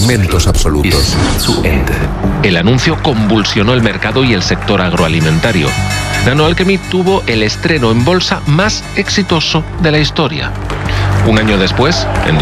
alimentos absolutos. El anuncio convulsionó el mercado y el sector agroalimentario. Nano Alchemy tuvo el estreno en bolsa más exitoso de la historia. Un año después, en